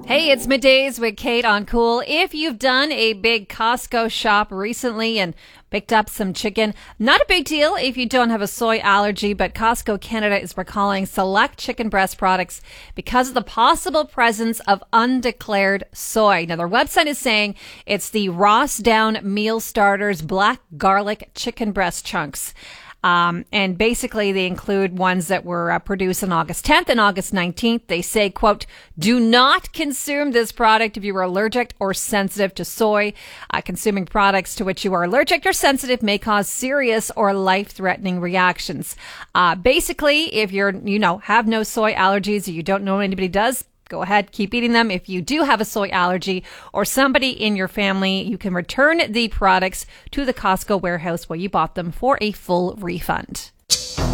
Hey, it's Middays with Kate on Cool. If you've done a big Costco shop recently and picked up some chicken, not a big deal if you don't have a soy allergy, but Costco Canada is recalling select chicken breast products because of the possible presence of undeclared soy. Now, their website is saying it's the Ross Down Meal Starters Black Garlic Chicken Breast Chunks. And basically they include ones that were produced on August 10th and August 19th. They say, quote, do not consume this product if you are allergic or sensitive to soy. Consuming products to which you are allergic or sensitive may cause serious or life-threatening reactions. Basically, if have no soy allergies or you don't know anybody does, go ahead, keep eating them. If you do have a soy allergy or somebody in your family, you can return the products to the Costco warehouse where you bought them for a full refund.